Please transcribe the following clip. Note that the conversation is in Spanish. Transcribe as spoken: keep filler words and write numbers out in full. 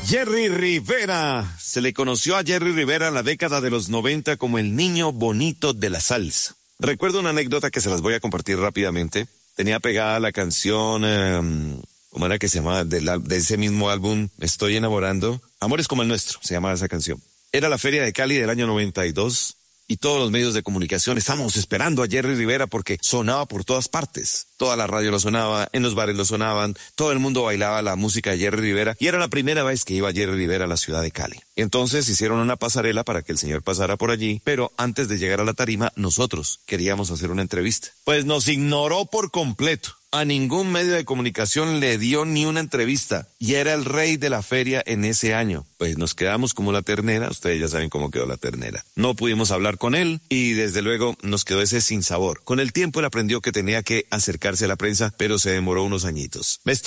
Jerry Rivera. Se le conoció a Jerry Rivera en la década de los noventa como el niño bonito de la salsa. Recuerdo una anécdota que se las voy a compartir rápidamente. Tenía pegada la canción, eh, ¿cómo era que se llamaba? De, la, de ese mismo álbum, Me estoy enamorando. Amores como el nuestro, se llamaba esa canción. Era la Feria de Cali del año noventa y dos. Y todos los medios de comunicación estábamos esperando a Jerry Rivera porque sonaba por todas partes. Toda la radio lo sonaba, en los bares lo sonaban, todo el mundo bailaba la música de Jerry Rivera y era la primera vez que iba Jerry Rivera a la ciudad de Cali. Entonces hicieron una pasarela para que el señor pasara por allí, pero antes de llegar a la tarima nosotros queríamos hacer una entrevista. Pues nos ignoró por completo. A ningún medio de comunicación le dio ni una entrevista y era el rey de la feria en ese año. Pues nos quedamos como la ternera, ustedes ya saben cómo quedó la ternera. No pudimos hablar con él y desde luego nos quedó ese sinsabor. Con el tiempo él aprendió que tenía que acercarse a la prensa, pero se demoró unos añitos. Me estoy